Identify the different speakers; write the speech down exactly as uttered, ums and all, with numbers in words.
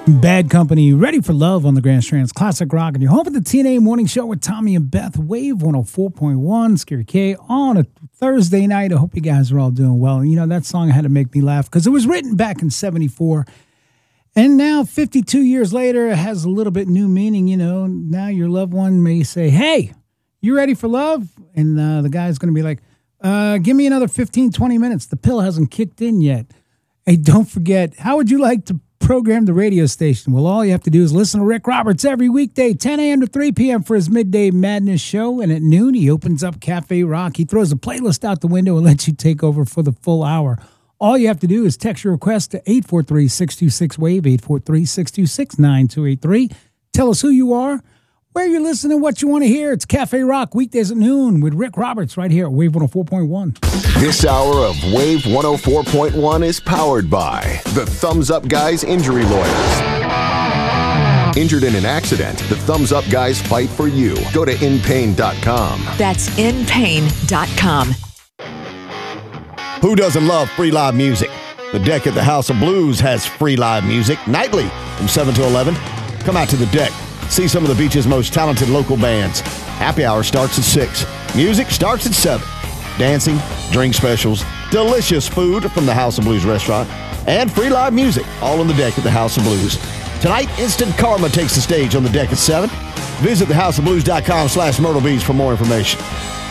Speaker 1: Bad Company, Ready for Love on the Grand Strand's Classic Rock, and you're home at the T N A Morning Show with Tommy and Beth, Wave one oh four point one, Scary K, on a Thursday night. I hope you guys are all doing well. You know, that song had to make me laugh because it was written back in seventy-four, and now, fifty-two years later, it has a little bit new meaning. You know, now your loved one may say, hey, you ready for love? And uh, the guy's going to be like, uh, give me another fifteen, twenty minutes. The pill hasn't kicked in yet. Hey, don't forget, how would you like to program the radio station? Well, all you have to do is listen to Rick Roberts every weekday, ten a.m. to three p.m. for his Midday Madness show. And at noon, he opens up Cafe Rock. He throws a playlist out the window and lets you take over for the full hour. All you have to do is text your request to eight four three, six two six, WAVE, eight four three, six two six, nine two eight three. Tell us who you are, where you're listening, what you want to hear. It's Cafe Rock, weekdays at noon with Rick Roberts right here at Wave one oh four point one.
Speaker 2: This hour of Wave one oh four point one is powered by the Thumbs Up Guys Injury Lawyers. Injured in an accident, the Thumbs Up Guys fight for you. Go to in pain dot com.
Speaker 3: That's in pain dot com.
Speaker 4: Who doesn't love free live music? The Deck at the House of Blues has free live music nightly from seven to eleven. Come out to the Deck. See some of the beach's most talented local bands. Happy hour starts at six. Music starts at seven. Dancing, drink specials, delicious food from the House of Blues restaurant, and free live music, all on the Deck at the House of Blues. Tonight, Instant Karma takes the stage on the Deck at seven. Visit the house of blues dot com slash Myrtle Beach for more information.